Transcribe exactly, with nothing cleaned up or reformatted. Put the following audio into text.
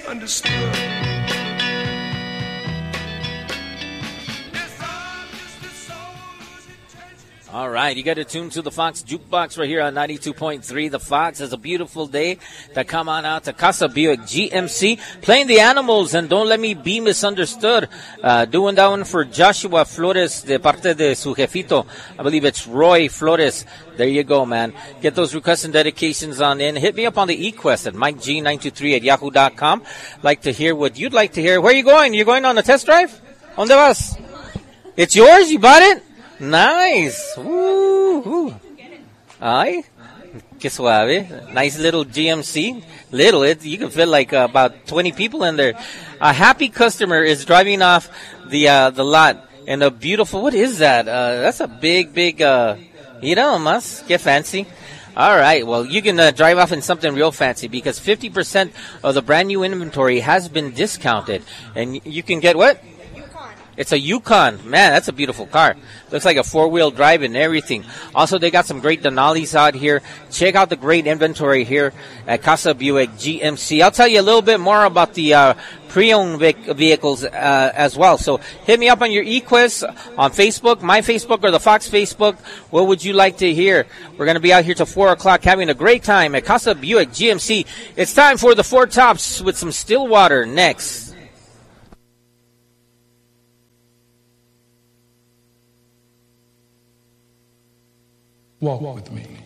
misunderstood. All right, you got to tune to the Fox Jukebox right here on ninety-two point three. The Fox is a beautiful day to come on out to Casa Buick G M C, playing the Animals and Don't Let Me Be Misunderstood. Uh, doing that one for Joshua Flores de parte de su jefito. I believe it's Roy Flores. There you go, man. Get those requests and dedications on in. Hit me up on the eQuest at Mike G nine two three at yahoo dot com. Like to hear what you'd like to hear. Where are you going? You're going on a test drive? ¿Dónde vas? It's yours? You bought it? Nice. Woo, woo. Ay, que suave. Nice little G M C. Little, it, you can fit like uh, about twenty people in there. A happy customer is driving off the uh, the lot in a beautiful, what is that? Uh, that's a big, big, uh, you know, mas, que fancy. All right, well, you can uh, drive off in something real fancy because fifty percent of the brand new inventory has been discounted. And you can get what? It's a Yukon. Man, that's a beautiful car. Looks like a four-wheel drive and everything. Also, they got some great Denali's out here. Check out the great inventory here at Casa Buick G M C. I'll tell you a little bit more about the uh, pre-owned vic- vehicles uh, as well. So hit me up on your eQuest on Facebook, my Facebook, or the Fox Facebook. What would you like to hear? We're going to be out here till four o'clock having a great time at Casa Buick G M C. It's time for the Four Tops with some Stillwater next. Walk with me.